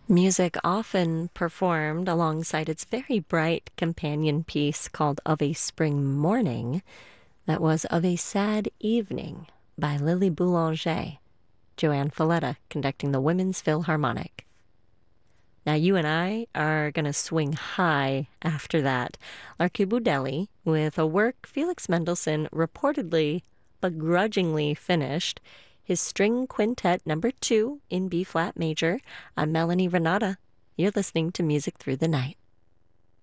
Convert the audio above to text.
Music often performed alongside its very bright companion piece called Of a Spring Morning, that was Of a Sad Evening by Lily Boulanger, Joanne Falletta conducting the Women's Philharmonic. Now, you and I are going to swing high after that. Larky Budelli, with a work Felix Mendelssohn reportedly begrudgingly finished, his String Quintet number 2 in B-flat major. I'm Melanie Renata. You're listening to Music Through the Night.